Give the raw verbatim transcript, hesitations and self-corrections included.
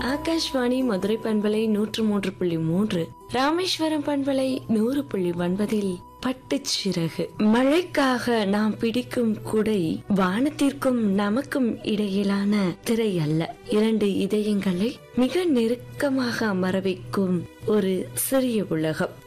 ஆகாஷ்வாணி மதுரை பண்பலை நூற்று மூன்று புள்ளி மூன்று, ராமேஸ்வரம் பண்பலை நூறு புள்ளி ஒன்பதில் பட்டுச்சிறகு. மழைக்காக நாம் பிடிக்கும் குடை வானத்திற்கும் நமக்கும் இடையிலான திரை அல்ல, இரண்டு இதயங்களை மிக நெருக்கமாக அமர வைக்கும் ஒரு சிறிய உலகம்.